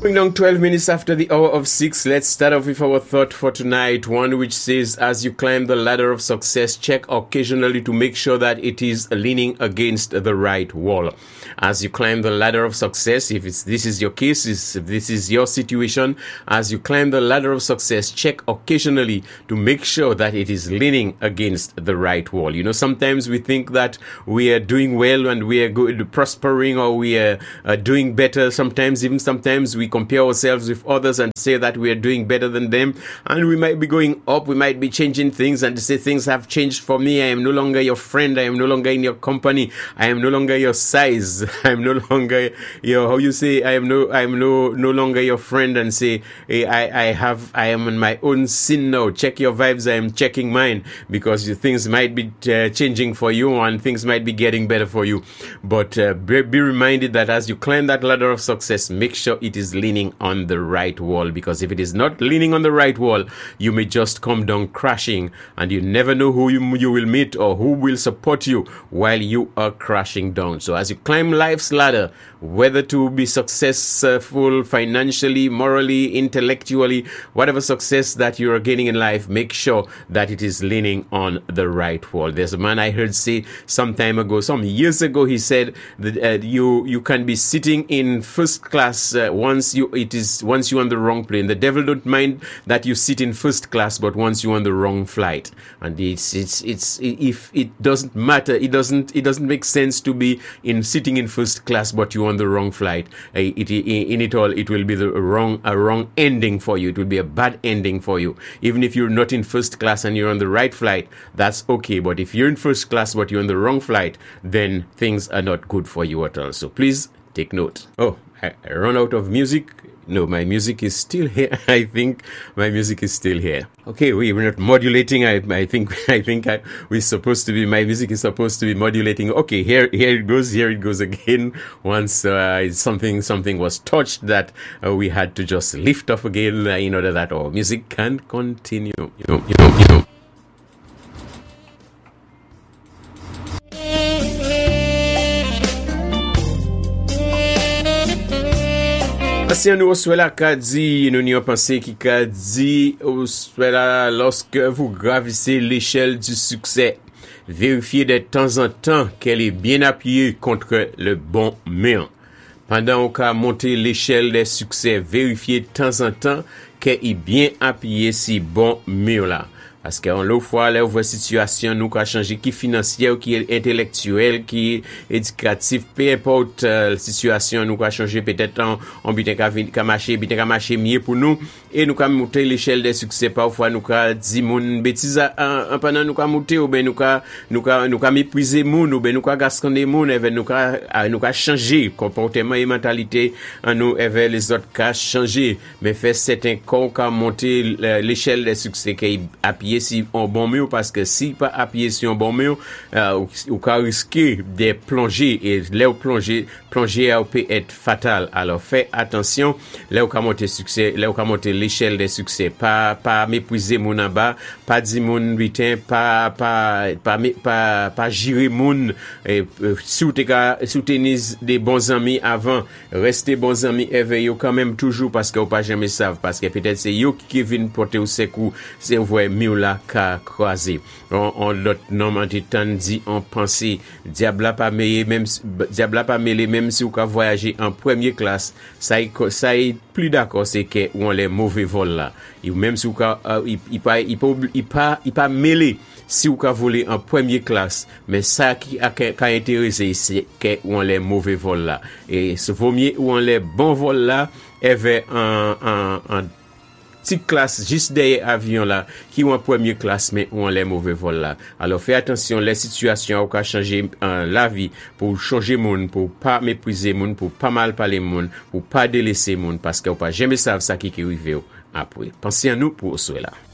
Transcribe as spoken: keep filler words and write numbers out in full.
Dropping down twelve minutes after the hour of six, let's start off with our thought for tonight. One which says, as you climb the ladder of success, check occasionally to make sure that it is leaning against the right wall. As you climb the ladder of success, if it's, this is your case, if this is your situation, as you climb the ladder of success, check occasionally to make sure that it is leaning against the right wall. You know, sometimes we think that we are doing well and we are good, prospering, or we are uh, doing better. Sometimes, even sometimes, we compare ourselves with others and say that we are doing better than them, and we might be going up, we might be changing things and say things have changed for me. I am no longer your friend, I am no longer in your company, I am no longer your size, I am no longer your, how you say, I am no I am no no longer your friend, and say, hey, I, I have I am on my own sin now. Check your vibes, I am checking mine, because things might be uh, changing for you and things might be getting better for you. But uh, be, be reminded that as you climb that ladder of success, make sure it is leaning on the right wall, because if it is not leaning on the right wall, you may just come down crashing, and you never know who you, you will meet or who will support you while you are crashing down. So as you climb life's ladder, whether to be successful financially, morally, intellectually, whatever success that you are gaining in life, make sure that it is leaning on the right wall. There's a man I heard say some time ago, some years ago, he said that uh, you you can be sitting in first class uh, once you it is once you're on the wrong plane. The devil don't mind that you sit in first class, but once you're on the wrong flight. And it's it's it's if it doesn't matter, it doesn't it doesn't make sense to be in sitting in first class, but you're on the wrong flight. Uh, it, in it all, it will be the wrong a wrong ending for you. It will be a bad ending for you. Even if you're not in first class and you're on the right flight, that's okay. But if you're in first class but you're on the wrong flight, then things are not good for you at all. So please take note. Oh, I, I run out of music. No, my music is still here. I think my music is still here. Okay, we, we're not modulating. I, I think, I think I, we're supposed to be, my music is supposed to be modulating. Okay, here, here it goes. Here it goes again. Once, uh, something, something was touched that uh, we had to just lift off again uh, in order that our music can continue. You know, you know, you know. Si nous cela qu'a dit, nous n'y avons pensé qui qu'a dit, cela lorsque vous gravissez l'échelle du succès, vérifiez de temps en temps qu'elle est bien appuyée contre le bon mur. Pendant qu'on monter l'échelle des succès, vérifiez de temps en temps qu'elle est bien appuyée si bon mur là. Parce qu'on l'autre fois, là, on situation, nous, qui a changé, qui financière, qui intellectuelle, qui éducatif, peu importe, euh, situation, nous, qui a changé, peut-être, en, en bitin qu'à marcher, bitin qu'à marcher mieux pour nous, et nous, qui monter l'échelle des succès, parfois, nous, qui dit mon bêtise, en, en pendant, nous, qui monter, ou ben, nous, qui, nous, qui, nous, qui mépriser moun, ou ben, nous, qui gasconner moun, et ben, nous, qui, nous, qui changer, comportement et mentalité, en nous, et ben, les autres, qui changer, mais fait certains corps, qui monter l'échelle des succès, qui appuyer si un bon mur, parce que si pas appuyer sur un bon mur, euh, ou qu'à risquer de plonger, et là où plonger, plonger peut être fatal. Alors fais attention, là où qu'à monter succès, là où qu'à monter l'échelle des succès, pas, pas mépriser mon en bas, pas dire mon butin, pas, pas, pas, pas, pas gérer mon, et, euh, soutenir des bons amis avant, rester bons amis éveillés quand même toujours, parce que vous pas jamais savent, parce que peut-être c'est yo qui viennent porter au secours, c'est vous mieux là qu'à croiser. On, on l'autre nom en temps dit en pensée, diable pas mêlé même, diable pas mêlé même si vous ka voyager en première classe, ça y, ça y plus d'accord, c'est que on les mauvais vols là. Et même si vous ka, uh, il, il pas, il pas, il pas, il pas mêlé si vous ka voler en première classe, mais ça qui a, qui a intéressé, c'est que on les mauvais vols là. Et ce vaut mieux ou on les bons vols là, avait en, en, en petite classe juste derrière avion là qui ont en première classe mais ont les mauvais vols là. Alors fais attention, les situations ont changer euh, la vie pour changer monde, pour pas mépriser monde, pour pas mal parler monde, pour pas délaisser monde, parce qu'on pas jamais savent ça qui qui arrive après. Pensez à nous pour cela.